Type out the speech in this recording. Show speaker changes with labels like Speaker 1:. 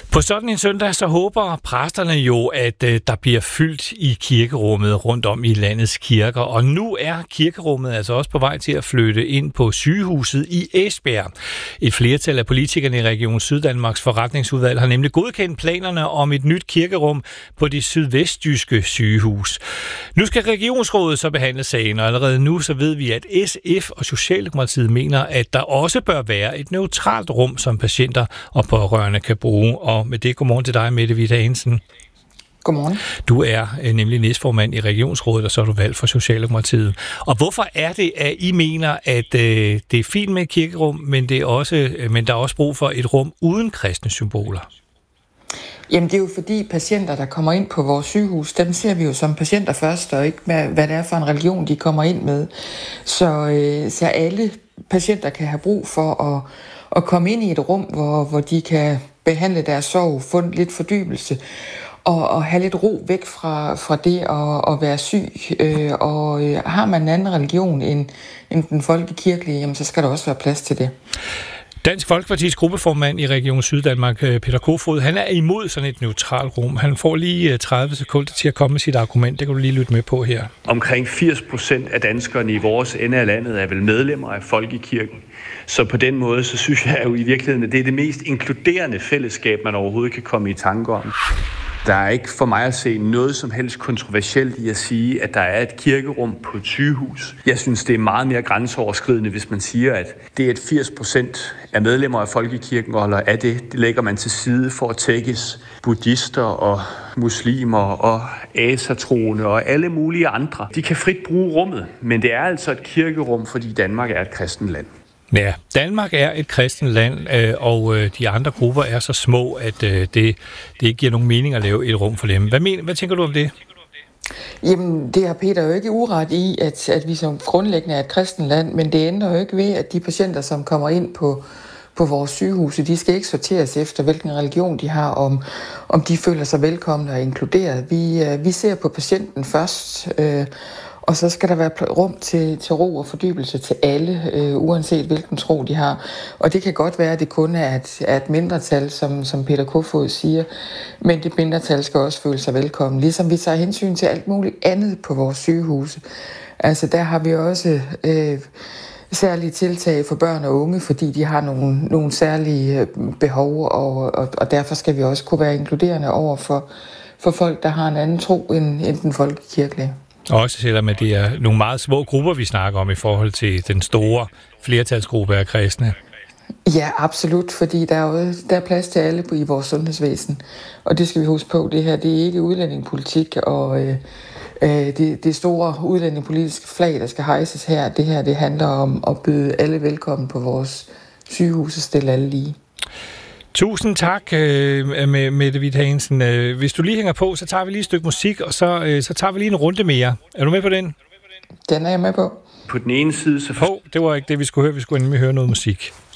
Speaker 1: På sådan en søndag så håber præsterne jo, at der bliver fyldt i kirkerummet rundt om i landets kirker. Og nu er kirkerummet altså også på vej til at flytte ind på sygehuset i Esbjerg. Et flertal af politikerne i Region Syddanmarks forretningsudvalg har nemlig godkendt planerne om et nyt kirkerum på det sydvestjyske sygehus. Nu skal regionsrådet så behandle sagen, og allerede nu så ved vi, at SF og Socialdemokratiet mener, at der også bør være et neutralt rum, som patienter og pårørende kan bruge. Og med det, godmorgen til dig, Mette Witte Hansen.
Speaker 2: Godmorgen.
Speaker 1: Du er nemlig næstformand i regionsrådet, og så er du valgt for Socialdemokratiet. Og hvorfor er det, at I mener, at det er fint med et kirkerum, men der er også brug for et rum uden kristne symboler?
Speaker 2: Jamen det er jo fordi patienter, der kommer ind på vores sygehus, dem ser vi jo som patienter først, og ikke med, hvad det er for en religion, de kommer ind med. Så alle patienter kan have brug for at komme ind i et rum, hvor de kan behandle deres sorg, få lidt fordybelse, og have lidt ro væk fra det at være syg. Har man en anden religion end den folkekirkelige, jamen, så skal der også være plads til det.
Speaker 1: Dansk Folkepartis gruppeformand i Region Syddanmark, Peter Kofod, han er imod sådan et neutralt rum. Han får lige 30 sekunder til at komme med sit argument. Det kan du lige lytte med på her.
Speaker 3: Omkring 80% af danskerne i vores ende af landet er vel medlemmer af folkekirken. Så på den måde, så synes jeg jo i virkeligheden, at det er det mest inkluderende fællesskab, man overhovedet kan komme i tanke om. Der er ikke for mig at se noget som helst kontroversielt i at sige, at der er et kirkerum på et sygehus. Jeg synes, det er meget mere grænseoverskridende, hvis man siger, at det er et 80% af medlemmer af folkekirken holder af det. Det lægger man til side for at tækkes buddhister og muslimer og asatroende og alle mulige andre. De kan frit bruge rummet, men det er altså et kirkerum, fordi Danmark er et kristent land.
Speaker 1: Ja, Danmark er et kristent land, og de andre grupper er så små, at det ikke giver nogen mening at lave et rum for dem. Hvad tænker du om det?
Speaker 2: Jamen, det har Peter jo ikke uret i, at vi som grundlæggende er et kristent land, men det ændrer jo ikke ved, at de patienter, som kommer ind på vores sygehuse, de skal ikke sorteres efter, hvilken religion de har, om de føler sig velkomne og inkluderet. Vi ser på patienten først, og så skal der være rum til ro og fordybelse til alle, uanset hvilken tro de har. Og det kan godt være, at det kun er et mindretal, som Peter Kofod siger, men det mindretal skal også føle sig velkommen. Ligesom vi tager hensyn til alt muligt andet på vores sygehuse. Altså der har vi også særlige tiltag for børn og unge, fordi de har nogle særlige behov, og derfor skal vi også kunne være inkluderende over for folk, der har en anden tro end den folkekirkelige.
Speaker 1: Også selvom det er nogle meget små grupper, vi snakker om i forhold til den store flertalsgruppe af kristne.
Speaker 2: Ja, absolut, fordi der er plads til alle i vores sundhedsvæsen. Og det skal vi huske på, det her det er ikke udlændingepolitik, og det store udlændingepolitiske flag, der skal hejses her, det handler om at byde alle velkommen på vores sygehus og stille alle lige.
Speaker 1: Tusind tak, Mette Witte Hansen. Hvis du lige hænger på, så tager vi lige et stykke musik, og så tager vi lige en runde mere. Er du med på den?
Speaker 2: Den er jeg med på.
Speaker 3: På den ene side så...
Speaker 1: Det var ikke det, vi skulle høre. Vi skulle nemlig høre noget musik.